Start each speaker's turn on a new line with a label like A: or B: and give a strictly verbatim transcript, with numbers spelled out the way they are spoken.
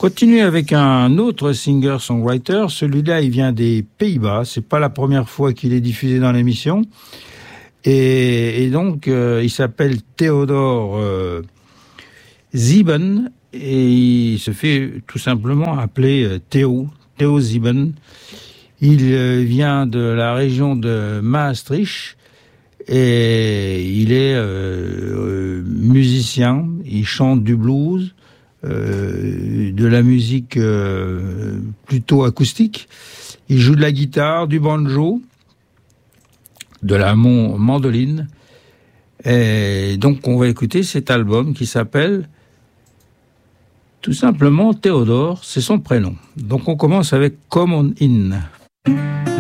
A: Continuer avec un autre singer-songwriter. Celui-là, il vient des Pays-Bas. C'est pas la première fois qu'il est diffusé dans l'émission. Et, et donc, euh, il s'appelle Theodore euh, Zieben et il se fait tout simplement appeler euh, Theo, Theo Zieben. Il euh, vient de la région de Maastricht et il est euh, euh, musicien. Il chante du blues. Euh, de la musique euh, plutôt acoustique. Il joue de la guitare, du banjo, de la mon- mandoline. Et donc on va écouter cet album qui s'appelle tout simplement Théodore, c'est son prénom. Donc on commence avec Come On In.